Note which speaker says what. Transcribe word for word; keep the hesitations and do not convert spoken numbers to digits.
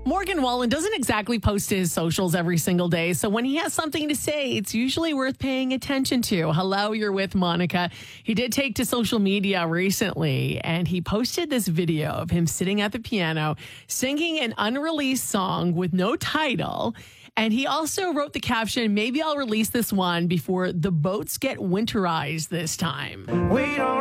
Speaker 1: Morgan Wallen doesn't exactly post to his socials every single day. So when he has something to say, it's usually worth paying attention to. Hello, you're with Monica. He did take to social media recently, and he posted this video of him sitting at the piano, singing an unreleased song with no title. And he also wrote the caption, maybe I'll release this one before the boats get winterized this time.
Speaker 2: We don't